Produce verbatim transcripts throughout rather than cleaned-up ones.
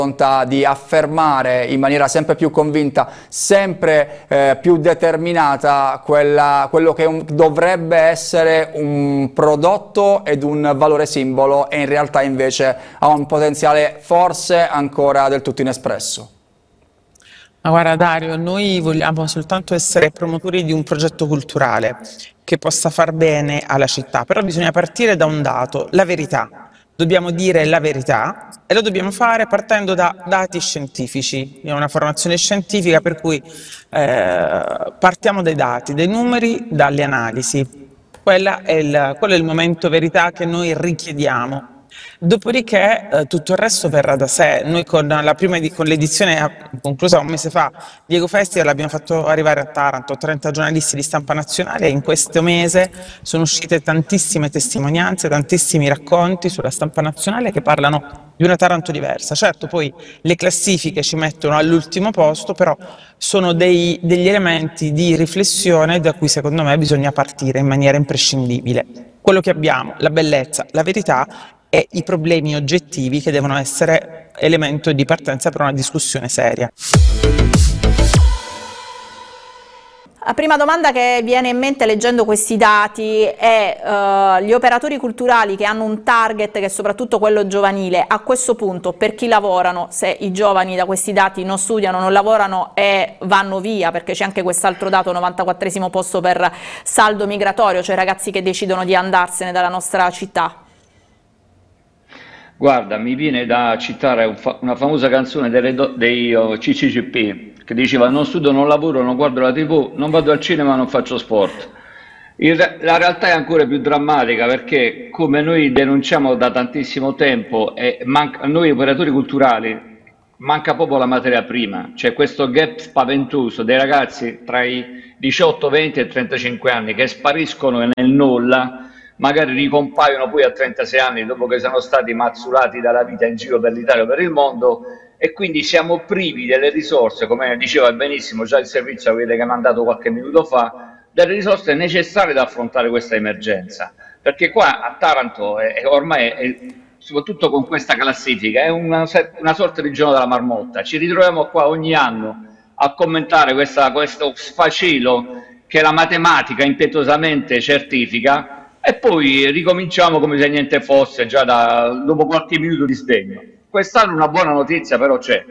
volontà di affermare in maniera sempre più convinta, sempre eh, più determinata quella, quello che un, dovrebbe essere un prodotto ed un valore simbolo e in realtà invece ha un potenziale forse ancora del tutto inespresso. Ma guarda Dario, noi vogliamo soltanto essere promotori di un progetto culturale che possa far bene alla città, però bisogna partire da un dato, la verità. Dobbiamo dire la verità e lo dobbiamo fare partendo da dati scientifici. Io ho una formazione scientifica per cui eh, partiamo dai dati, dai numeri, dalle analisi. Quella è il, quello è il momento verità che noi richiediamo. Dopodiché eh, tutto il resto verrà da sé. Noi con la prima con l'edizione conclusa un mese fa di Ego Festival abbiamo fatto arrivare a Taranto trenta giornalisti di stampa nazionale e in questo mese sono uscite tantissime testimonianze, tantissimi racconti sulla stampa nazionale che parlano di una Taranto diversa. Certo, poi le classifiche ci mettono all'ultimo posto, però sono dei, degli elementi di riflessione da cui secondo me bisogna partire in maniera imprescindibile. Quello che abbiamo, la bellezza, la verità e i problemi oggettivi che devono essere elemento di partenza per una discussione seria. La prima domanda che viene in mente leggendo questi dati è uh, gli operatori culturali che hanno un target che è soprattutto quello giovanile, a questo punto per chi lavorano, se i giovani da questi dati non studiano, non lavorano e vanno via, perché c'è anche quest'altro dato, novantaquattresimo posto per saldo migratorio, cioè ragazzi che decidono di andarsene dalla nostra città. Guarda, mi viene da citare un fa una famosa canzone delle do dei oh, C C C P che diceva: non studio, non lavoro, non guardo la tivù, non vado al cinema, non faccio sport. Il re la realtà è ancora più drammatica perché, come noi denunciamo da tantissimo tempo, e manca, a noi operatori culturali manca proprio la materia prima. C'è questo gap spaventoso dei ragazzi tra i diciotto, venti e trentacinque anni che spariscono nel nulla, magari ricompaiono poi a trentasei anni dopo che sono stati mazzolati dalla vita in giro per l'Italia o per il mondo, e quindi siamo privi delle risorse, come diceva benissimo già il servizio avete che mandato qualche minuto fa, delle risorse necessarie ad affrontare questa emergenza. Perché qua a Taranto è, è ormai, è, soprattutto con questa classifica, è una, una sorta di giorno della marmotta. Ci ritroviamo qua ogni anno a commentare questa, questo sfacelo che la matematica impietosamente certifica, e poi ricominciamo come se niente fosse, già da, dopo qualche minuto di sdegno. Quest'anno una buona notizia però c'è,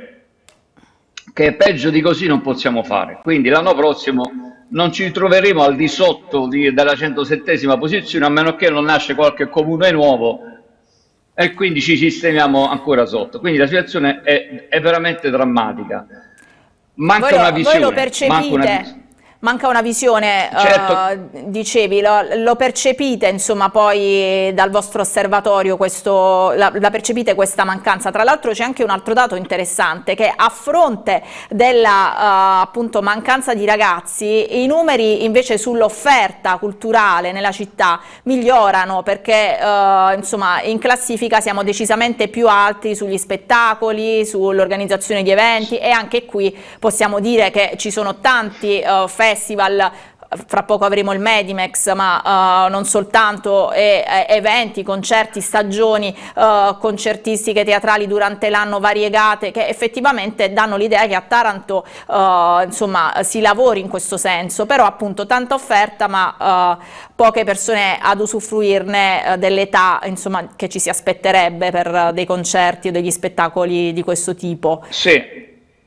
che peggio di così non possiamo fare, quindi l'anno prossimo non ci troveremo al di sotto di, della centosettesima posizione, a meno che non nasce qualche comune nuovo e quindi ci sistemiamo ancora sotto. Quindi la situazione è, è veramente drammatica. Manca voi lo, una visione. Voi lo percepite? Manca una visione. Manca una visione, certo. uh, dicevi, lo, lo percepite insomma poi dal vostro osservatorio, questo, la, la percepite questa mancanza. Tra l'altro c'è anche un altro dato interessante, che a fronte della uh, appunto mancanza di ragazzi, i numeri invece sull'offerta culturale nella città migliorano, perché uh, insomma in classifica siamo decisamente più alti sugli spettacoli, sull'organizzazione di eventi, e anche qui possiamo dire che ci sono tanti uh, festival, fra poco avremo il Medimex, ma uh, non soltanto, e, e, eventi, concerti, stagioni uh, concertistiche, teatrali durante l'anno variegate, che effettivamente danno l'idea che a Taranto uh, insomma si lavori in questo senso, però appunto tanta offerta ma uh, poche persone ad usufruirne uh, dell'età insomma che ci si aspetterebbe per uh, dei concerti o degli spettacoli di questo tipo. Sì.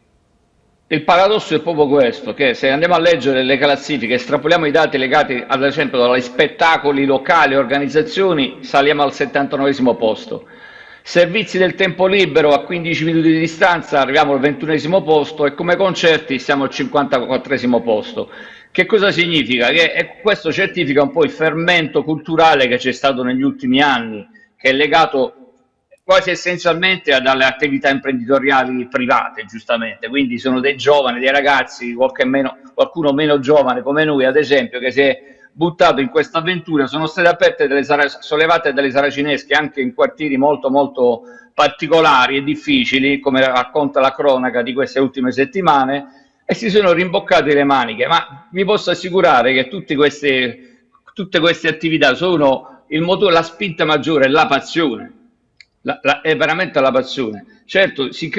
Il paradosso è proprio questo, che se andiamo a leggere le classifiche, estrapoliamo i dati legati ad esempio agli spettacoli locali, organizzazioni, saliamo al settantanovesimo posto. Servizi del tempo libero a quindici minuti di distanza arriviamo al ventunesimo posto, e come concerti siamo al cinquantaquattresimo posto. Che cosa significa? Che questo certifica un po' il fermento culturale che c'è stato negli ultimi anni, che è legato quasi essenzialmente dalle attività imprenditoriali private, giustamente. Quindi sono dei giovani, dei ragazzi, qualche meno, qualcuno meno giovane come noi ad esempio, che si è buttato in questa avventura. Sono state aperte delle sollevate delle saracinesche anche in quartieri molto molto particolari e difficili, come racconta la cronaca di queste ultime settimane, e si sono rimboccati le maniche. Ma vi posso assicurare che tutte queste, tutte queste attività sono il motore, la spinta maggiore, la passione. La, la, è veramente la passione. Certo, si crea